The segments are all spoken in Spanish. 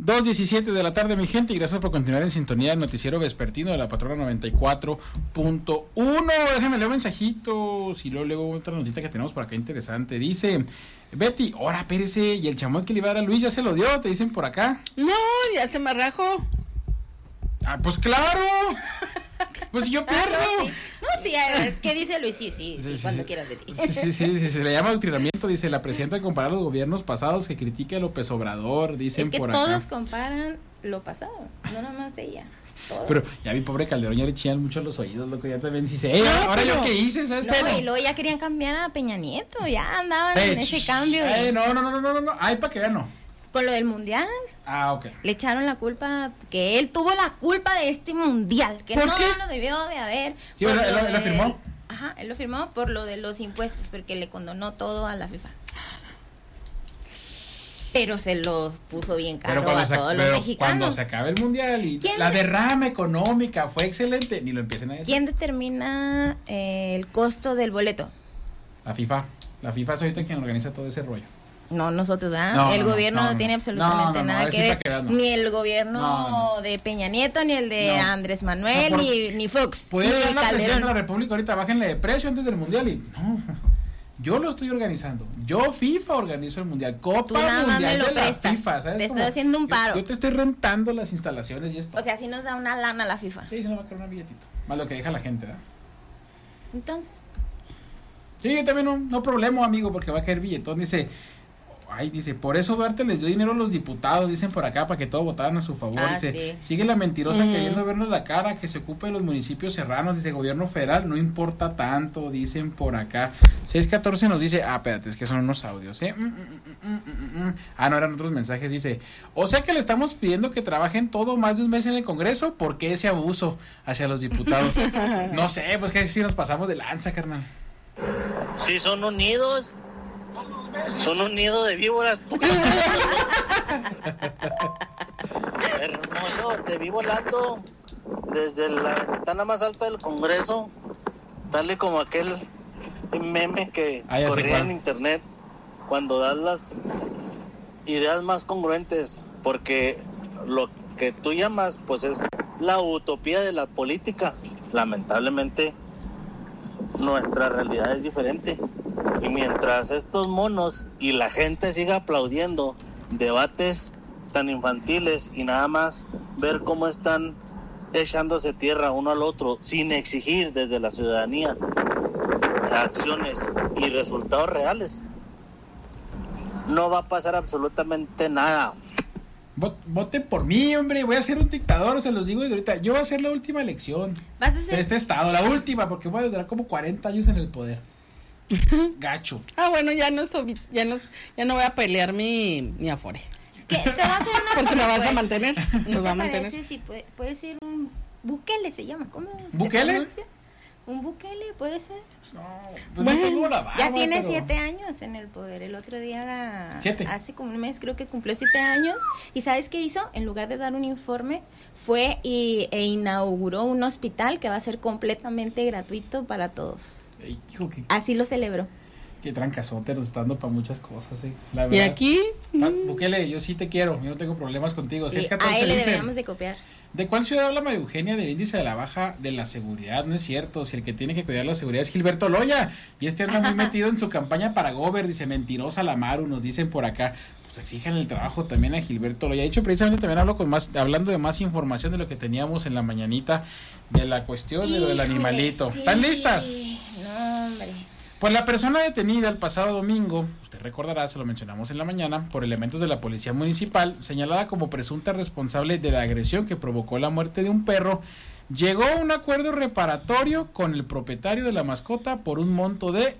2:17 de la tarde, mi gente, y gracias por continuar en sintonía del noticiero vespertino de la Patrona 94.1. Déjenme leer mensajitos y luego otra notita que tenemos por acá interesante. Dice Betty, ahora espérese, y el chamoy que le iba a dar a Luis ya se lo dio, te dicen por acá. No, ya se me rajó. Ah, pues claro. Pues yo pierdo. No, sí. No, sí, a ver, ¿qué dice Luis? Sí, cuando quieras, Betty. Sí, se le llama adoctrinamiento, dice la presidenta, comparar los gobiernos pasados que critica a López Obrador, dicen es que por acá. todos comparan lo pasado, no nada más ella. Todos. Pero ya mi pobre Calderón ya le chillan mucho los oídos, loco, ya también dice, ahora yo qué hice, ¿sabes? No, y luego ya querían cambiar a Peña Nieto, ya andaban en ese cambio. No, ay, para que vean, no. Con lo del mundial. Ah, ok. Le echaron la culpa, que él tuvo la culpa de este mundial, que no lo debió de haber. Sí, él lo firmó. Ajá, él lo firmó por lo de los impuestos, porque le condonó todo a la FIFA. Pero se los puso bien caro a todos los mexicanos. Cuando se acabe el mundial y la derrama económica fue excelente, ni lo empiecen a decir. ¿Quién determina el costo del boleto? La FIFA. La FIFA es ahorita quien organiza todo ese rollo. No, nosotros, ¿verdad? El gobierno no tiene absolutamente nada que ver. Ni el gobierno de Peña Nieto, ni el de Andrés Manuel, ni Fox. Puede ser la presidenta de la República ahorita, bájenle de precio antes del mundial y no. Yo lo estoy organizando. Yo, FIFA, organizo el mundial. Copa Mundial de la FIFA, ¿sabes? Te estoy haciendo un paro. Yo te estoy rentando las instalaciones y esto. O sea, si nos da una lana la FIFA. Sí, se nos va a caer un billetito. Más lo que deja la gente, ¿verdad? Entonces. Sí, yo también no problema, amigo, porque va a caer billetón. Dice, por eso Duarte les dio dinero a los diputados, dicen por acá, para que todos votaran a su favor. Dice, sigue la mentirosa queriendo vernos la cara, que se ocupe de los municipios serranos. Dice, gobierno federal no importa tanto, dicen por acá. 614 nos dice, espérate, es que son unos audios, no, eran otros mensajes. Dice, o sea que le estamos pidiendo que trabajen todo más de un mes en el Congreso, ¿por qué ese abuso hacia los diputados? No sé, pues que si nos pasamos de lanza, carnal. Sí, son unidos. Son un nido de víboras. Hermoso, te vi volando desde la ventana más alta del Congreso, tal y como aquel meme que corría en internet, cuando das las ideas más congruentes, porque lo que tú llamas pues es la utopía de la política. Lamentablemente nuestra realidad es diferente, y mientras estos monos y la gente siga aplaudiendo debates tan infantiles y nada más ver cómo están echándose tierra uno al otro sin exigir desde la ciudadanía acciones y resultados reales, no va a pasar absolutamente nada. Voten por mí, hombre, voy a ser un dictador, se los digo desde ahorita. Yo voy a ser la última elección de este estado, la última, porque voy a durar como 40 años en el poder. Gacho. Bueno, ya no voy a pelear mi afore. ¿Qué? Te va a hacer una porque me vas a mantener. Nos va a mantener. Si puede ser un Bukele, se llama. ¿Cómo ¿Bukele? se pronuncia? ¿Un Bukele puede ser? No, pues bueno, no tengo la barba, ya tiene 7 años en el poder. El otro día, hace como un mes, creo que cumplió 7 años. ¿Y sabes qué hizo? En lugar de dar un informe, fue e inauguró un hospital que va a ser completamente gratuito para todos. Hijo, así lo celebró. Qué trancazote nos está dando para muchas cosas, la verdad. ¿Y aquí? Bukele, yo sí te quiero, yo no tengo problemas contigo. Sí, a él le deberíamos de copiar. ¿De cuál ciudad habla María Eugenia del índice de la baja de la seguridad? No es cierto, si el que tiene que cuidar la seguridad es Gilberto Loya, y anda muy metido en su campaña para Gober, dice mentirosa la Maru, nos dicen por acá. Pues exijan el trabajo también a Gilberto Loya. De hecho, precisamente también hablando de más información de lo que teníamos en la mañanita, de la cuestión de lo del animalito. Sí. ¿Están listas? No, hombre. Pues la persona detenida el pasado domingo, usted recordará, se lo mencionamos en la mañana, por elementos de la policía municipal, señalada como presunta responsable de la agresión que provocó la muerte de un perro, llegó a un acuerdo reparatorio con el propietario de la mascota por un monto de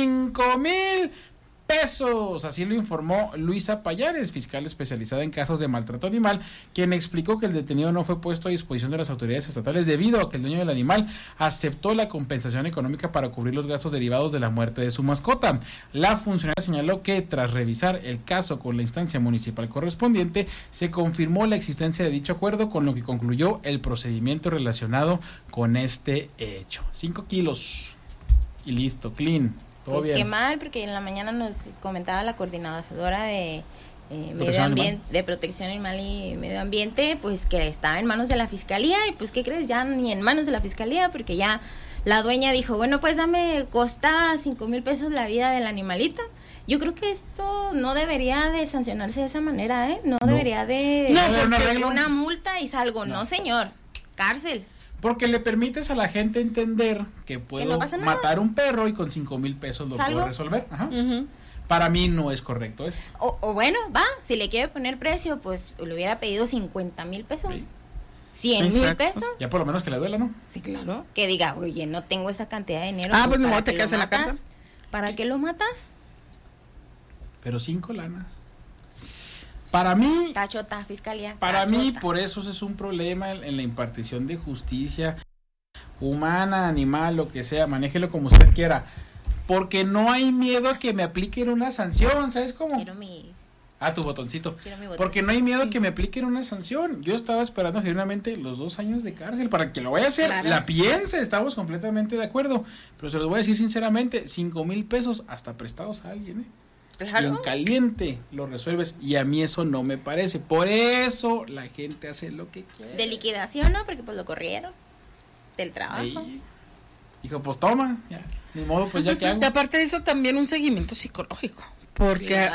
5,000 pesos. Así lo informó Luisa Payares, fiscal especializada en casos de maltrato animal, quien explicó que el detenido no fue puesto a disposición de las autoridades estatales debido a que el dueño del animal aceptó la compensación económica para cubrir los gastos derivados de la muerte de su mascota. La funcionaria señaló que tras revisar el caso con la instancia municipal correspondiente, se confirmó la existencia de dicho acuerdo, con lo que concluyó el procedimiento relacionado con este hecho. 5 kilos y listo, clean. Pues qué mal, porque en la mañana nos comentaba la coordinadora de de protección animal y medio ambiente, pues que estaba en manos de la fiscalía, y pues ¿qué crees? Ya ni en manos de la fiscalía, porque ya la dueña dijo, bueno, pues costa 5,000 pesos la vida del animalito. Yo creo que esto no debería de sancionarse de esa manera, No debería de una multa y salgo, no señor, cárcel. Porque le permites a la gente entender que puedo matar un perro y con 5,000 pesos lo puedo resolver. Ajá. Uh-huh. Para mí no es correcto esto. O bueno, si le quiere poner precio, pues le hubiera pedido 50,000 pesos. Sí. 100,000 pesos. Ya por lo menos que le duela, ¿no? Sí, claro. Que diga, oye, no tengo esa cantidad de dinero. Pues no te quedas en la casa. ¿Para qué lo matas? Pero 5 lanas. Para mí... Tachota, fiscalía. Para mí, por eso es un problema en la impartición de justicia humana, animal, lo que sea, manéjelo como usted quiera. Porque no hay miedo a que me apliquen una sanción, ¿sabes cómo? Quiero mi... tu botoncito. Porque no hay miedo a que me apliquen una sanción. Yo estaba esperando genuinamente los 2 años de cárcel para que lo vaya a hacer. Claro. La piense, estamos completamente de acuerdo. Pero se los voy a decir sinceramente, 5,000 pesos hasta prestados a alguien, Claro. Y en caliente lo resuelves, y a mí eso no me parece. Por eso la gente hace lo que quiere. De liquidación, ¿no? Porque pues lo corrieron del trabajo. Ahí. Dijo, pues toma, ya, ni modo, pues ya que hago. Y aparte de eso también un seguimiento psicológico. Porque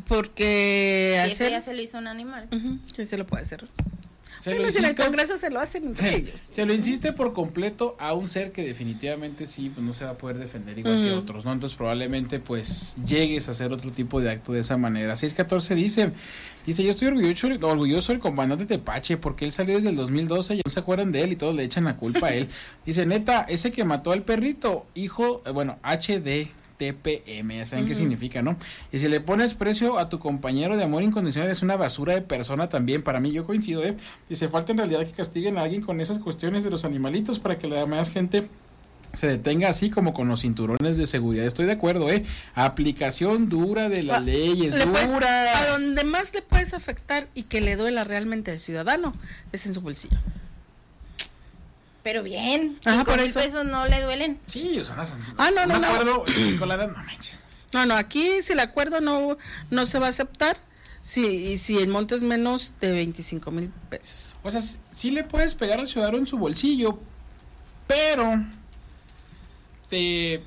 si eso ya se lo hizo un animal. Sí, se lo puede hacer. Si en el Congreso se lo hacen entre ellos. Se lo insiste por completo a un ser que definitivamente sí, pues no se va a poder defender igual que otros, ¿no? Entonces probablemente pues llegues a hacer otro tipo de acto de esa manera. 614 dice, yo estoy orgulloso del comandante Tepache porque él salió desde el 2012 y no se acuerdan de él y todos le echan la culpa a él. Dice, neta, ese que mató al perrito, HD TPM, ya saben qué significa, ¿no? Y si le pones precio a tu compañero de amor incondicional, es una basura de persona también. Para mí, yo coincido, Dice, falta en realidad que castiguen a alguien con esas cuestiones de los animalitos para que la demás gente se detenga, así como con los cinturones de seguridad. Estoy de acuerdo, aplicación dura de la ley, es dura. A donde más le puedes afectar y que le duela realmente al ciudadano es en su bolsillo. Pero bien, 5,000 pesos no le duelen. Sí, o sea, no. Acuerdo, no manches. No, aquí si el acuerdo no se va a aceptar si el monto es menos de 25,000 pesos. O sea, sí le puedes pegar al ciudadano en su bolsillo, pero te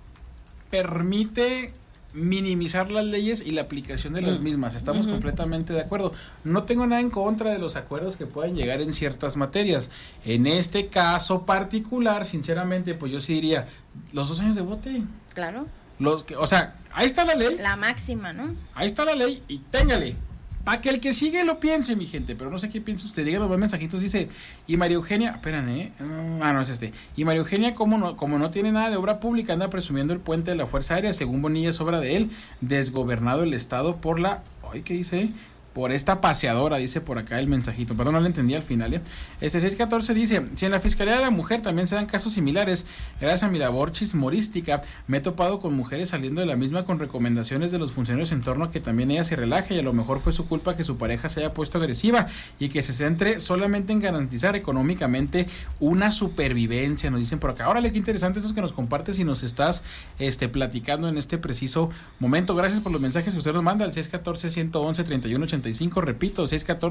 permite minimizar las leyes y la aplicación de las mismas. Estamos completamente de acuerdo. No tengo nada en contra de los acuerdos que puedan llegar en ciertas materias. En este caso particular, sinceramente, pues yo sí diría los 2 años de bote. Claro. Ahí está la ley. La máxima, ¿no? Ahí está la ley y téngale. Para que el que sigue lo piense, mi gente, pero no sé qué piensa usted. Díganos más mensajitos. Dice, y María Eugenia, espérame, no es este. Y María Eugenia, como no tiene nada de obra pública, anda presumiendo el puente de la Fuerza Aérea. Según Bonilla, es obra de él, desgobernado el estado por ¿qué dice? Por esta paseadora, dice por acá el mensajito. Perdón, no le entendí al final, 614 dice, si en la Fiscalía de la Mujer también se dan casos similares, gracias a mi labor chismorística, me he topado con mujeres saliendo de la misma con recomendaciones de los funcionarios en torno a que también ella se relaje y a lo mejor fue su culpa que su pareja se haya puesto agresiva y que se centre solamente en garantizar económicamente una supervivencia. Nos dicen por acá, órale, qué interesante eso que nos compartes y nos estás platicando en este preciso momento. Gracias por los mensajes que usted nos manda al 614-111-3185. Repito,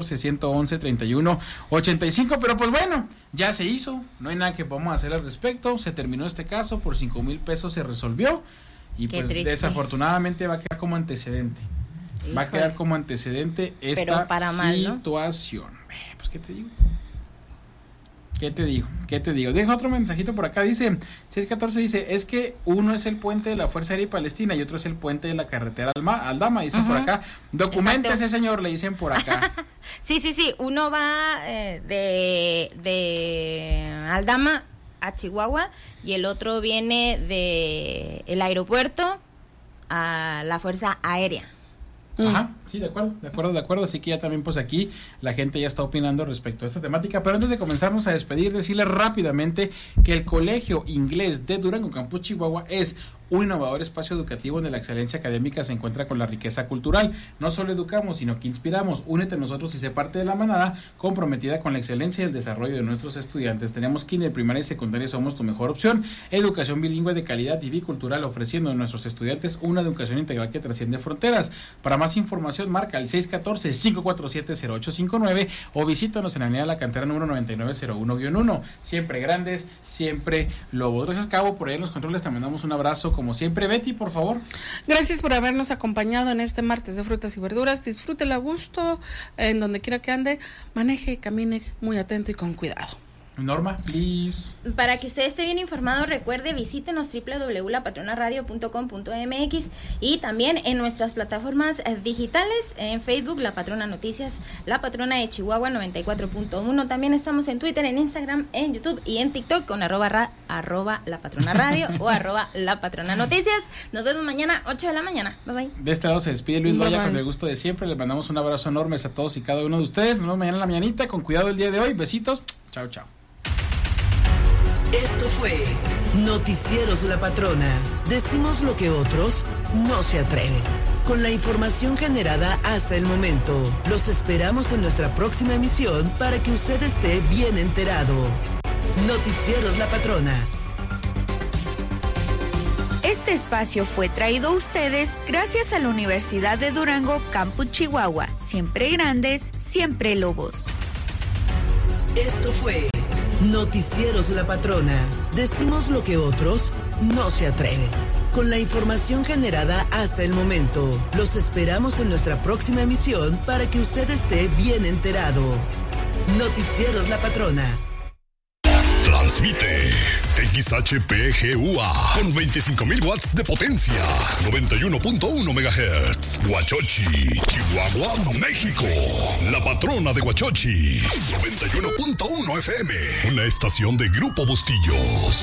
614-111-3185. Pero pues bueno, ya se hizo, no hay nada que podamos hacer al respecto. Se terminó este caso, por 5,000 pesos se resolvió y qué pues triste. Desafortunadamente va a quedar como antecedente. Híjole. Va a quedar como antecedente esta situación, ¿no? Pues qué te digo. ¿Qué te digo? Deja otro mensajito por acá, dice 614, dice, es que uno es el puente de la Fuerza Aérea Palestina y otro es el puente de la carretera Aldama, dicen por acá. Documéntese, señor, le dicen por acá. Sí, uno va de Aldama a Chihuahua y el otro viene de el aeropuerto a la Fuerza Aérea. Ajá, sí, de acuerdo, así que ya también pues aquí la gente ya está opinando respecto a esta temática, pero antes de comenzarnos a despedir, decirles rápidamente que el Colegio Inglés de Durango, Campus Chihuahua, es un innovador espacio educativo donde la excelencia académica se encuentra con la riqueza cultural. No solo educamos, sino que inspiramos. Únete a nosotros y sé parte de la manada comprometida con la excelencia y el desarrollo de nuestros estudiantes. Tenemos kinder, primaria y secundaria, somos tu mejor opción. Educación bilingüe de calidad y bicultural, ofreciendo a nuestros estudiantes una educación integral que trasciende fronteras. Para más información, marca el 614-547-0859 o visítanos en la avenida La Cantera número 9901-1. Siempre grandes, siempre lobos. Gracias, Cabo, por ahí en los controles. Te mandamos un abrazo, como siempre. Betty, por favor. Gracias por habernos acompañado en este martes de frutas y verduras. Disfrútela a gusto, en donde quiera que ande. Maneje y camine muy atento y con cuidado. Norma, please. Para que usted esté bien informado, recuerde, visítenos www.lapatronaradio.com.mx y también en nuestras plataformas digitales, en Facebook, La Patrona Noticias, La Patrona de Chihuahua 94.1. También estamos en Twitter, en Instagram, en YouTube y en TikTok con arroba La Patrona Radio o arroba La Patrona Noticias. Nos vemos mañana, 8 de la mañana. Bye bye. De este lado se despide Luis Loya con el gusto de siempre. Les mandamos un abrazo enorme a todos y cada uno de ustedes. Nos vemos mañana en la mañanita. Con cuidado el día de hoy. Besitos. Chao, chao. Esto fue Noticieros La Patrona. Decimos lo que otros no se atreven. Con la información generada hasta el momento, los esperamos en nuestra próxima emisión para que usted esté bien enterado. Noticieros La Patrona. Este espacio fue traído a ustedes gracias a la Universidad de Durango, Campus Chihuahua. Siempre grandes, siempre lobos. Esto fue Noticieros La Patrona. Decimos lo que otros no se atreven. Con la información generada hasta el momento, los esperamos en nuestra próxima emisión para que usted esté bien enterado. Noticieros La Patrona. Transmite XHPGUA con 25,000 watts de potencia, 91.1 MHz. Huachochi, Chihuahua, México. La Patrona de Huachochi, 91.1 FM. Una estación de Grupo Bustillos.